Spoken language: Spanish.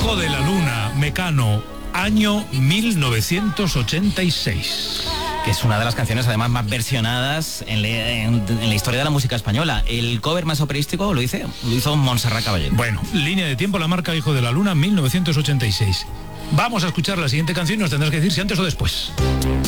Hijo de la Luna, Mecano, año 1986. Que es una de las canciones además más versionadas en la historia de la música española. El cover más operístico lo hizo Montserrat Caballé. Bueno, línea de tiempo, la marca Hijo de la Luna, 1986. Vamos a escuchar la siguiente canción y nos tendrás que decir si antes o después.